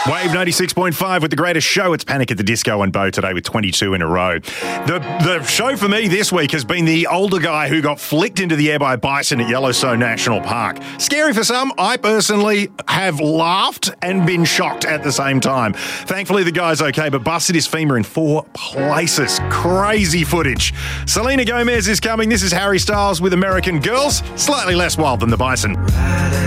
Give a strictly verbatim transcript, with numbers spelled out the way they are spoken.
Wave ninety-six point five with the greatest show. It's Panic at the Disco and Bo today with twenty-two in a row. The the show for me this week has been the older guy who got flicked into the air by a bison at Yellowstone National Park. Scary for some. I personally have laughed and been shocked at the same time. Thankfully, the guy's okay, but busted his femur in four places. Crazy footage. Selena Gomez is coming. This is Harry Styles with American Girls. Slightly less wild than the bison.